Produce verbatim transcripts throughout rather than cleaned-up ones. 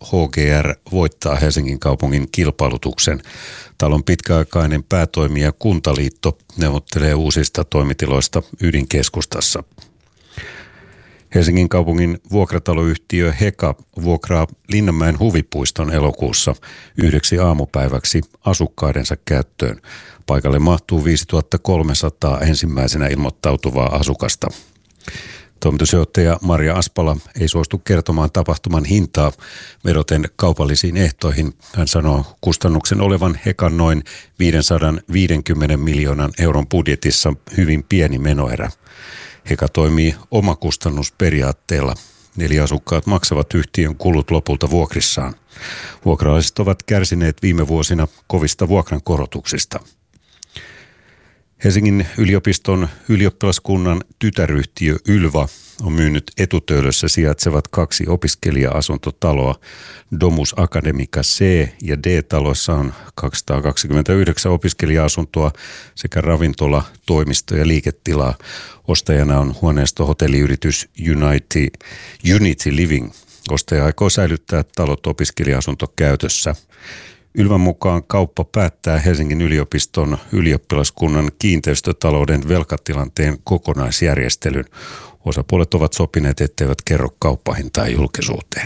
H G R voittaa Helsingin kaupungin kilpailutuksen. Talon pitkäaikainen päätoimija Kuntaliitto neuvottelee uusista toimitiloista ydinkeskustassa. Helsingin kaupungin vuokrataloyhtiö Heka vuokraa Linnanmäen huvipuiston elokuussa yhdeksi aamupäiväksi asukkaidensa käyttöön. Paikalle mahtuu viisituhattakolmesataa ensimmäisenä ilmoittautuvaa asukasta. Toimitusjohtaja Maria Aspala ei suostu kertomaan tapahtuman hintaa vedoten kaupallisiin ehtoihin. Hän sanoo kustannuksen olevan Hekan noin viisisataaviisikymmentä miljoonan euron budjetissa hyvin pieni menoerä. Heka toimii omakustannusperiaatteella. Eli asukkaat maksavat yhtiön kulut lopulta vuokrissaan. Vuokralaiset ovat kärsineet viime vuosina kovista vuokrankorotuksista. Helsingin yliopiston ylioppilaskunnan tytäryhtiö Ylva on myynyt Etutöölössä sijaitsevat kaksi opiskelija-asuntotaloa. Domus Academica C ja D-taloissa on kaksisataakaksikymmentäyhdeksän opiskelija-asuntoa sekä ravintola, toimisto ja liiketilaa. Ostajana on huoneistohotelliyritys Unity, Unity Living. Ostaja aikoo säilyttää talot opiskelija-asuntokäytössä. Ylvän mukaan kauppa päättää Helsingin yliopiston ylioppilaskunnan kiinteistötalouden velkatilanteen kokonaisjärjestelyn. Osapuolet ovat sopineet, etteivät kerro kauppahintaa julkisuuteen.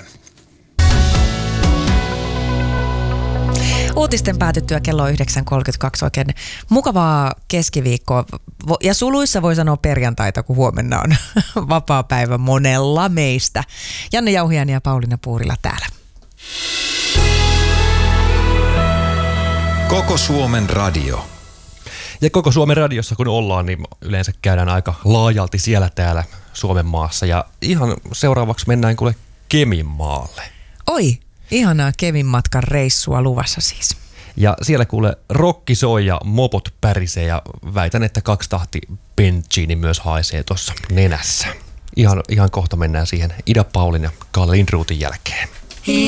Uutisten päätyttyä kello yhdeksän kolmekymmentäkaksi oikein mukavaa keskiviikkoa. Ja suluissa voi sanoa perjantaita, kun huomenna on vapaa päivä monella meistä. Janne Jauhiainen ja Pauliina Puurila täällä. Koko Suomen radio. Ja koko Suomen radiossa kun ollaan, niin yleensä käydään aika laajalti siellä täällä Suomen maassa. Ja ihan seuraavaksi mennään kuule Keminmaalle. Oi, ihanaa Kemin matkan reissua luvassa siis. Ja siellä kuule rokki soi ja mopot pärisee ja väitän, että kaksi tahti bensiini myös haisee tuossa nenässä. Ihan, ihan kohta mennään siihen Ida Paulin ja Kalle Lindroothin jälkeen.